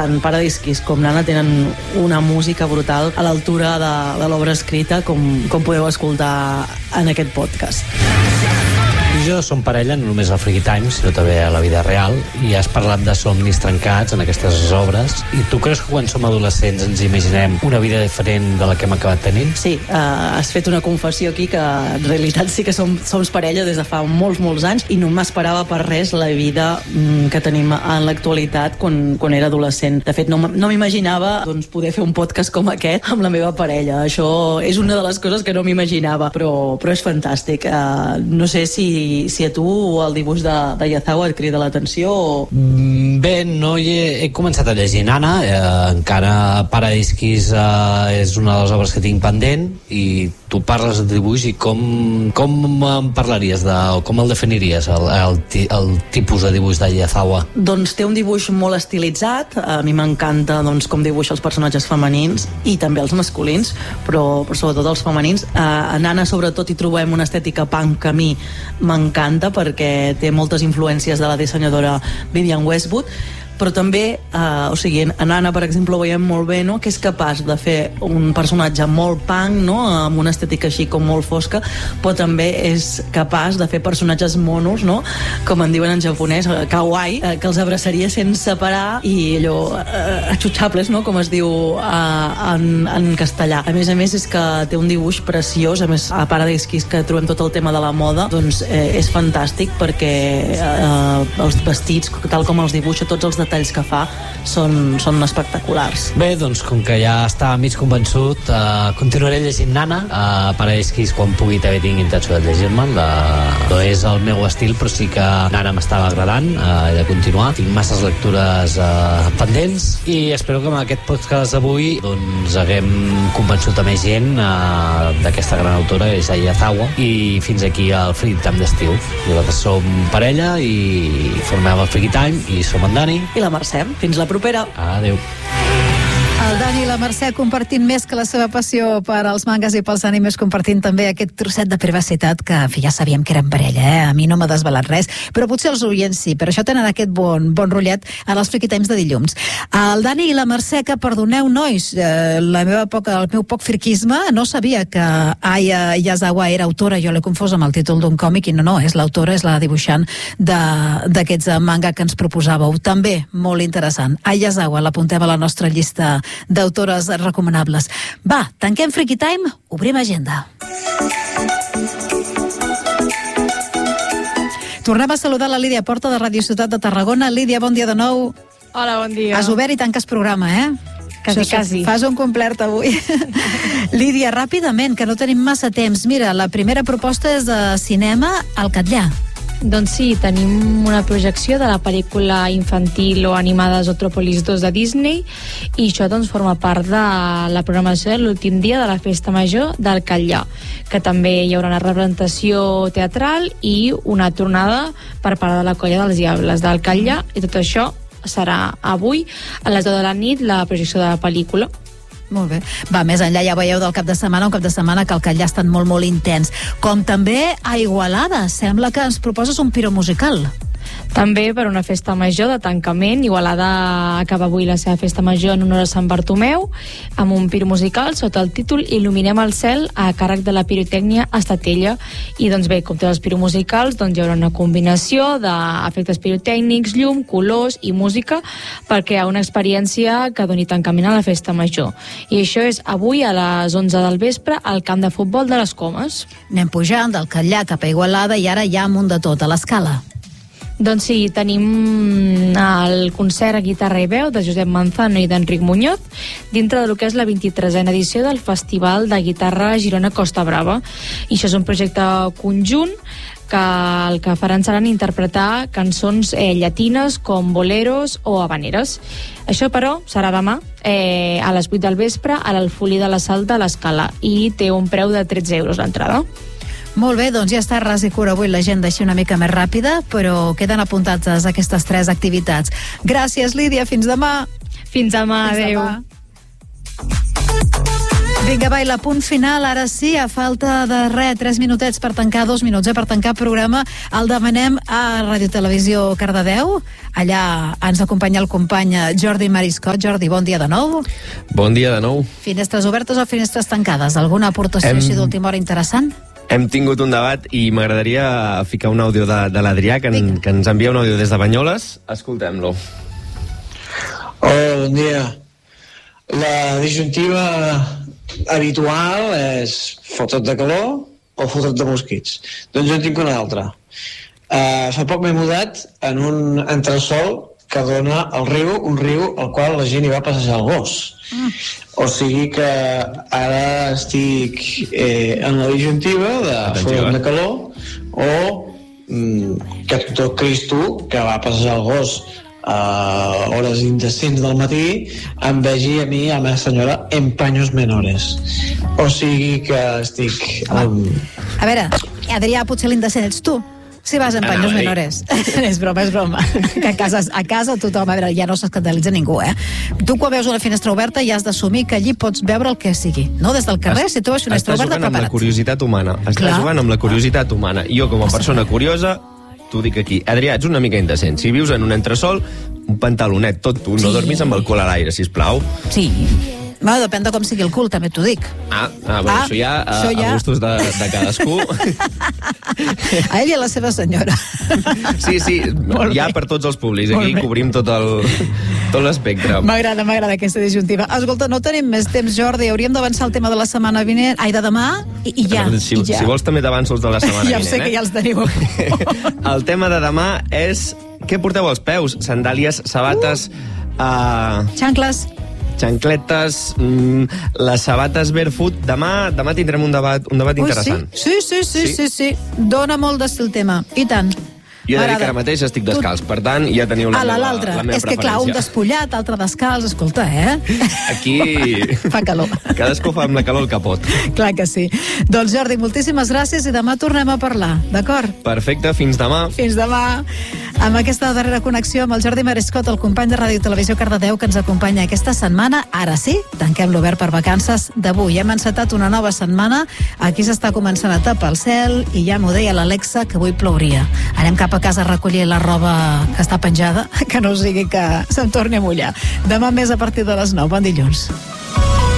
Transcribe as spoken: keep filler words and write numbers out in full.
tant Paradisquis com Nana tenen una música brutal a l'altura de, de l'obra escrita, com, com podeu escoltar en aquest podcast. I jo som parella no només al Freaky Time, sinó també a la vida real, i has parlat de somnis trencats en aquestes obres, i tu creus que quan som adolescents ens imaginem una vida diferent de la que hem acabat tenint? Sí, uh, has fet una confessió aquí que en realitat sí que som, som parella des de fa molts, molts anys, i no m'esperava per res la vida mm, que tenim en l'actualitat quan, quan era adolescent. De fet, no, no m'imaginava doncs, poder fer un podcast com aquest amb la meva parella. Això és una de les coses que no m'imaginava, però, però és fantàstic. Uh, no sé si si a tu el dibuix de, de Yazawa et crida l'atenció o... Bé, no hi he, he començat a llegir Nana, eh, encara Paradisquis eh, és una de les obres que tinc pendent, i tu parles de dibuix, i com, com em parlaries de, o com el definiries el, el, el tipus de dibuix de Yazawa? Doncs té un dibuix molt estilitzat, a mi m'encanta doncs, com dibuixa els personatges femenins i també els masculins, però, però sobretot els femenins. A Nana sobretot hi trobem una estètica punk que a mi m'encanta perquè té moltes influències de la dissenyadora Vivienne Westwood, però també, eh, o sigui, en Anna, per exemple, ho veiem molt bé, no?, que és capaç de fer un personatge molt punk, no?, amb una estètica així com molt fosca, però també és capaç de fer personatges monos, no?, com en diuen en japonès, kawaii, eh, que els abraçaria sense parar, i allò, eh, atxutxables, no?, com es diu eh, en, en castellà. A més a més, és que té un dibuix preciós, a més, a Paradisquis, que trobem tot el tema de la moda, doncs eh, és fantàstic perquè eh, els vestits, tal com els dibuixa, tots els detalls que fa són, són espectaculars. Bé, doncs com que ja està mig convençut, uh, continuaré llegint Nana. uh, Paradisquis quan pugui també tinc intenció de llegir-me'n. No és el meu estil, però sí que Nana m'estava agradant, uh, he de continuar. Tinc masses lectures uh, pendents, i espero que amb aquest podcast d'avui doncs haguem convençut a més gent uh, d'aquesta gran autora, és Yazawa. I fins aquí el Freaky Time d'estiu. Nosaltres som parella i formem el Freaky Time, i som en Dani i la Mercè. Fins la propera. Adéu. El Dani i la Mercè compartint més que la seva passió per als mangas i pels animes, compartint també aquest trosset de privacitat que, en fi, ja sabíem que eren parella, eh? A mi no m'ha desvelat res, però potser els oients sí, per això tenen aquest bon, bon rotllet a les Freaky Times de dilluns. El Dani i la Mercè, que perdoneu, nois, eh, la meva poca, el meu poc friquisme, no sabia que Aya Yazawa era autora, jo l'he confós amb el títol d'un còmic, i no, no, és l'autora, és la dibuixant d'aquests manga que ens proposàveu. També molt interessant. Aya Yazawa, l'apuntem a la nostra llista d'autores recomanables. Va, tanquem Freaky Time, obrim agenda. Tornem a saludar la Lídia Porta de Ràdio Ciutat de Tarragona. Lídia, bon dia de nou. Hola, bon dia. Has obert i tanques programa, eh? Quasi, quasi. Fas un complet avui. Lídia, ràpidament, que no tenim massa temps. Mira, la primera proposta és de cinema al Catllar. Doncs sí, tenim una projecció de la pel·lícula infantil o animada Zootropolis dos de Disney, i això doncs forma part de la programació de l'últim dia de la Festa Major del Catllar, que també hi haurà una representació teatral i una tornada per part de la Colla dels Diables del Catllar, i tot això serà avui a les deu de la nit la projecció de la pel·lícula. Molt bé. Va, més enllà ja veieu del cap de setmana, un cap de setmana que el Catllar ha estat molt, molt intens. Com també a Igualada, sembla que ens proposes un piromusical. També per una festa major de tancament. Igualada acaba avui la seva festa major en honor a Sant Bartomeu, amb un pir musical sota el títol Il·luminem el cel, a càrrec de la pirotècnia Estatella. I doncs bé, com tots els piromusicals, doncs hi haurà una combinació d'efectes pirotècnics, llum, colors i música per crear una experiència que doni tancament a la festa major. I això és avui a les onze del vespre al camp de futbol de les Comes. Anem pujant del Catllar cap a Igualada i ara ja amunt de tot, a l'Escala. Doncs sí, tenim el concert a guitarra i veu de Josep Manzano i d'Enric Muñoz dintre del que és la vint-i-tresena edició del Festival de Guitarra Girona Costa Brava. I això és un projecte conjunt que el que faran seran interpretar cançons eh, llatines com boleros o habaneres. Això, però, serà demà eh, a les vuit del vespre a l'Alfolí de la Sal de l'Escala, i té un preu de tretze euros l'entrada. Molt bé, doncs ja està ras i cura avui l'agenda així una mica més ràpida, però queden apuntats aquestes tres activitats. Gràcies, Lídia, fins demà. Fins demà, adeu. Fins demà. Vinga, va, i la punt final, ara sí, a falta de res, tres minutets per tancar, dos minuts, eh, per tancar el programa, el demanem a Ràdio Televisió Cardedeu. Allà ens acompanya el company Jordi Mariscot. Jordi, bon dia de nou. Bon dia de nou. Finestres obertes o finestres tancades? Alguna aportació Hem... així d'última hora interessant? Hem tingut un debat i m'agradaria ficar un àudio de, de l'Adrià, que, en, que ens envia un àudio des de Banyoles. Escoltem-lo. Hola, bon dia. La disjuntiva habitual és fotre't de calor o fotre't de mosquits. Doncs jo en tinc una altra. Uh, fa poc m'he mudat en un entresòl que dona al riu, un riu al qual la gent hi va passejar el gos. Mm. O sigui que ara estic eh, en la disjuntiva de fotre't de calor o mm, que tot Cristo que va passejar el gos a hores indecents del matí em vegi a mi, a la meva senyora, en paños menores. O sigui que estic... Um... A veure, Adrià, potser l'indecent ets tu. Si vas en paños menores. És broma, és broma. Que a casa, a casa tothom, a veure, ja no s'escandalitza ningú, eh? Tu quan veus una finestra oberta ja has d'assumir que allí pots veure el que sigui. No? Des del carrer, si tu veus finestra oberta, prepara't. Estàs jugant amb la curiositat humana. Estàs Clar. jugant amb la curiositat humana. Jo, com a persona curiosa, t'ho dic aquí. Adrià, ets una mica indecent. Si vius en un entresòl, un pantalonet, tot tu, no Sí. dormis amb el cul a l'aire, sisplau. Sí. Bueno, depèn de com sigui el cul, també t'ho dic. Ah, ah, bueno, Ah, això ja, a, això ja. a gustos de, de cadascú. A ell i a la seva senyora. Sí, sí, Molt hi ha bé. per tots els públics. Molt Aquí bé. cobrim tot el tot l'espectre. M'agrada, m'agrada aquesta disjuntiva. Escolta, no tenim més temps, Jordi. Hauríem d'avançar el tema de la setmana vinent, ai, de demà, i, i ja. Si, i ja. si vols també t'avanço els de la setmana Ja ho vinent. sé que ja els teniu. El tema de demà és què porteu als peus? Sandàlies, sabates, uh. uh, Xancles. xancletes, mm, les sabates barefoot. Demà, demà tindrem un debat, un debat Ui, interessant. Sí? Sí, sí, sí, Sí? sí, sí. Dona molt d'estil tema. I tant. Jo he de dir M'agrada. que ara mateix estic descalç, per tant, ja teniu la, A la, meva, l'altre. la meva És que, clar, un preferència. despullat, altre descalç, escolta, eh? Aquí... Fa calor. Cadascú fa amb la calor el que pot. Clar que sí. Doncs, Jordi, moltíssimes gràcies i demà tornem a parlar, d'acord? Perfecte, fins demà. Fins demà. Amb aquesta darrera connexió amb el Jordi Mariscot, el company de Ràdio Televisió Cardedeu, que ens acompanya aquesta setmana. Ara sí, tanquem l'obert per vacances d'avui. Hem encetat una nova setmana. Aquí s'està començant a tapar el cel i ja m'ho deia l'Alexa que avui plouria. Anem cap a casa a recollir la roba que està penjada, que no sigui que se'm torni a mullar. Demà més a partir de les nou. Bon dilluns.